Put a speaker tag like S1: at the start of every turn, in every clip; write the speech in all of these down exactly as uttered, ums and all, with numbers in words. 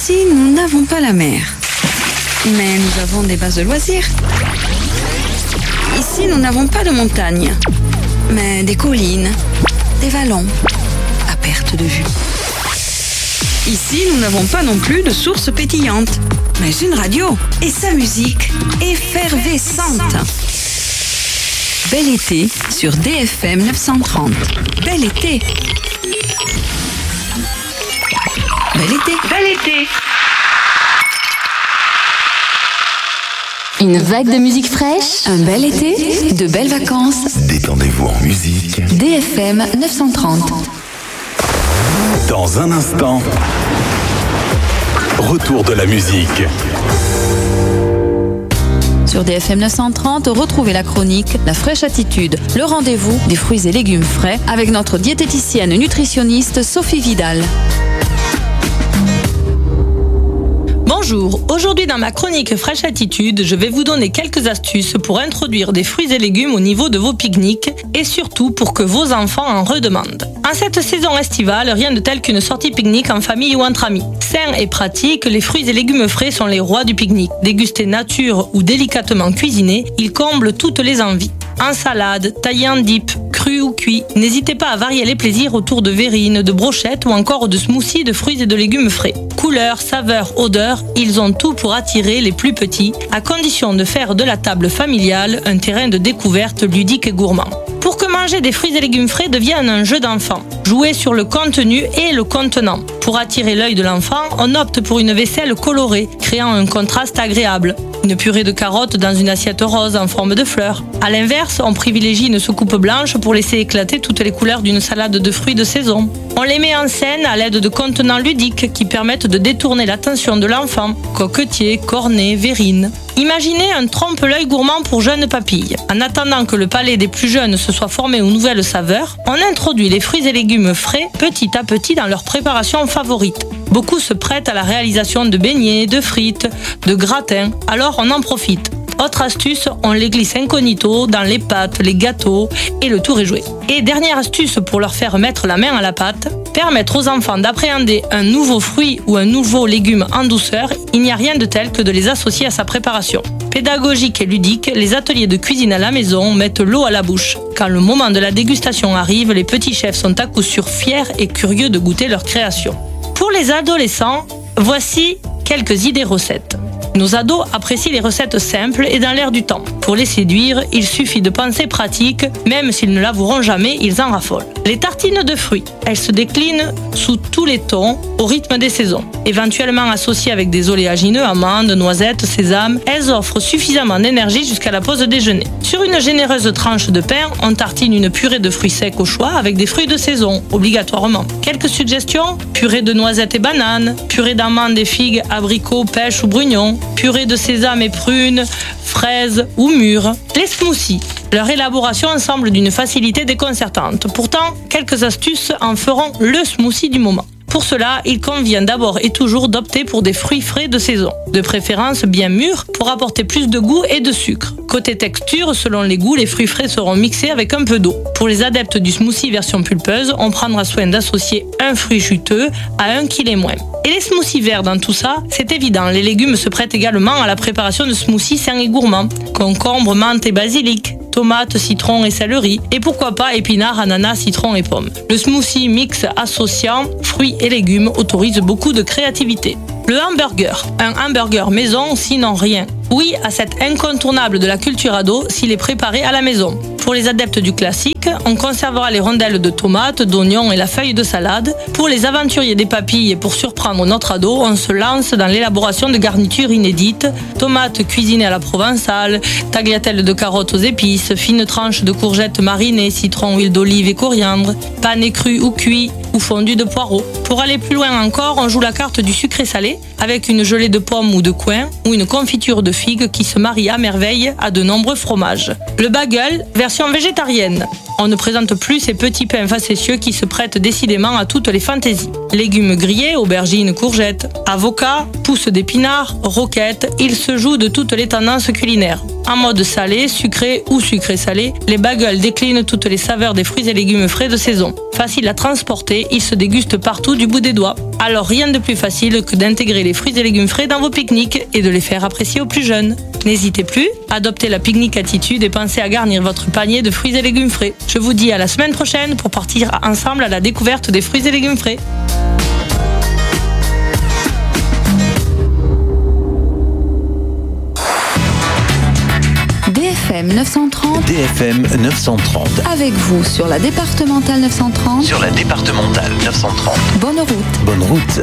S1: Ici, nous n'avons pas la mer, mais nous avons des bases de loisirs. Ici, nous n'avons pas de montagnes, mais des collines, des vallons, à perte de vue. Ici, nous n'avons pas non plus de sources pétillantes, mais une radio et sa musique effervescente. Bel été sur D F M neuf cent trente. Bel été. Bel été. Bel été.
S2: Une vague de musique fraîche,
S1: Un bel été, de belles vacances.
S3: Détendez-vous en musique.
S2: D F M neuf cent trente.
S3: Dans un instant, retour de la musique.
S4: Sur D F M neuf cent trente, retrouvez la chronique La fraîche attitude, le rendez-vous des fruits et légumes frais avec notre diététicienne nutritionniste Sophie Vidal.
S5: Bonjour, aujourd'hui dans ma chronique Fraîche Attitude, je vais vous donner quelques astuces pour introduire des fruits et légumes au niveau de vos pique-niques et surtout pour que vos enfants en redemandent. En cette saison estivale, rien de tel qu'une sortie pique-nique en famille ou entre amis. Sain et pratique, les fruits et légumes frais sont les rois du pique-nique. Dégustés nature ou délicatement cuisinés, ils comblent toutes les envies. En salade, taillés en dip, cru ou cuit, n'hésitez pas à varier les plaisirs autour de verrines, de brochettes ou encore de smoothies de fruits et de légumes frais. Couleurs, saveurs, odeurs, ils ont tout pour attirer les plus petits, à condition de faire de la table familiale un terrain de découverte ludique et gourmand. Pour que manger des fruits et légumes frais devienne un jeu d'enfant, jouez sur le contenu et le contenant. Pour attirer l'œil de l'enfant, on opte pour une vaisselle colorée, créant un contraste agréable. Une purée de carottes dans une assiette rose en forme de fleurs. A l'inverse, on privilégie une soucoupe blanche pour laisser éclater toutes les couleurs d'une salade de fruits de saison. On les met en scène à l'aide de contenants ludiques qui permettent de détourner l'attention de l'enfant. Coquetiers, cornets, verrines. Imaginez un trompe-l'œil gourmand pour jeunes papilles. En attendant que le palais des plus jeunes se soit formé aux nouvelles saveurs, on introduit les fruits et légumes frais petit à petit dans leur préparation favorite. Beaucoup se prêtent à la réalisation de beignets, de frites, de gratins, alors on en profite. Autre astuce, on les glisse incognito dans les pâtes, les gâteaux et le tour est joué. Et dernière astuce pour leur faire mettre la main à la pâte, permettre aux enfants d'appréhender un nouveau fruit ou un nouveau légume en douceur, il n'y a rien de tel que de les associer à sa préparation. Pédagogique et ludique, les ateliers de cuisine à la maison mettent l'eau à la bouche. Quand le moment de la dégustation arrive, les petits chefs sont à coup sûr fiers et curieux de goûter leur création. Pour les adolescents, voici quelques idées recettes. Nos ados apprécient les recettes simples et dans l'air du temps. Pour les séduire, il suffit de penser pratique, même s'ils ne l'avoueront jamais, ils en raffolent. Les tartines de fruits, elles se déclinent sous tous les tons, au rythme des saisons. Éventuellement associées avec des oléagineux, amandes, noisettes, sésame, elles offrent suffisamment d'énergie jusqu'à la pause déjeuner. Sur une généreuse tranche de pain, on tartine une purée de fruits secs au choix avec des fruits de saison, obligatoirement. Quelques suggestions ? Purée de noisettes et bananes, purée d'amandes et figues, abricots, pêches ou brugnons, purée de sésame et prunes, fraises ou mûres. Les smoothies. Leur élaboration semble d'une facilité déconcertante. Pourtant, quelques astuces en feront le smoothie du moment. Pour cela, il convient d'abord et toujours d'opter pour des fruits frais de saison, de préférence bien mûrs pour apporter plus de goût et de sucre. Côté texture, selon les goûts, les fruits frais seront mixés avec un peu d'eau. Pour les adeptes du smoothie version pulpeuse, on prendra soin d'associer un fruit juteux à un qui l'est moins. Et les smoothies verts dans tout ça, c'est évident, les légumes se prêtent également à la préparation de smoothies sains et gourmands. Concombre, menthe et basilic, tomates, citron et céleri, et pourquoi pas épinards, ananas, citron et pommes. Le smoothie mix associant fruits et légumes autorise beaucoup de créativité. Le hamburger. Un hamburger maison, sinon rien. Oui à cet incontournable de la culture ado s'il est préparé à la maison. Pour les adeptes du classique, on conservera les rondelles de tomates, d'oignons et la feuille de salade. Pour les aventuriers des papilles et pour surprendre notre ado, on se lance dans l'élaboration de garnitures inédites. Tomates cuisinées à la provençale, tagliatelles de carottes aux épices, fines tranches de courgettes marinées, citron, huile d'olive et coriandre, pané cru ou cuit ou fondu de poireaux. Pour aller plus loin encore, on joue la carte du sucré salé avec une gelée de pommes ou de coing ou une confiture de figues qui se marie à merveille à de nombreux fromages. Le bagel, version végétarienne. On ne présente plus ces petits pains facétieux qui se prêtent décidément à toutes les fantaisies. Légumes grillés, aubergines, courgettes, avocats, pousses d'épinards, roquettes, il se joue de toutes les tendances culinaires. En mode salé, sucré ou sucré-salé, les bagels déclinent toutes les saveurs des fruits et légumes frais de saison. Facile à transporter, ils se dégustent partout du bout des doigts. Alors rien de plus facile que d'intégrer les fruits et légumes frais dans vos pique-niques et de les faire apprécier aux plus jeunes. N'hésitez plus, adoptez la pique-nique attitude et pensez à garnir votre panier de fruits et légumes frais. Je vous dis à la semaine prochaine pour partir ensemble à la découverte des fruits et légumes frais.
S4: D F M neuf cent trente,
S3: D F M neuf cent trente.
S4: avec vous sur la départementale neuf cent trente.
S3: Sur la départementale neuf cent trente.
S4: Bonne route.
S3: Bonne route.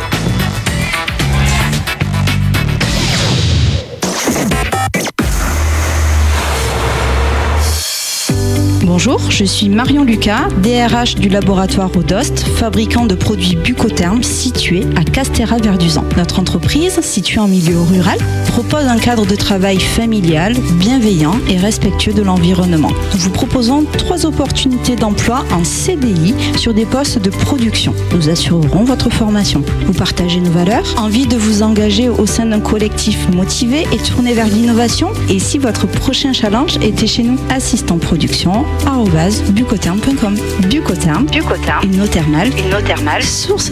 S6: Bonjour, je suis Marion Lucas, D R H du laboratoire Odost, fabricant de produits Bucotherm situé à Castéra-Verduzan. Notre entreprise, située en milieu rural, propose un cadre de travail familial, bienveillant et respectueux de l'environnement. Nous vous proposons trois opportunités d'emploi en C D I sur des postes de production. Nous assurerons votre formation. Vous partagez nos valeurs, envie de vous engager au sein d'un collectif motivé et tourné vers l'innovation. Et si votre prochain challenge était chez nous, assistant production, arobase bucotherm point com. Bucotherm, Bucotherm, une eau thermale, une eau thermale, source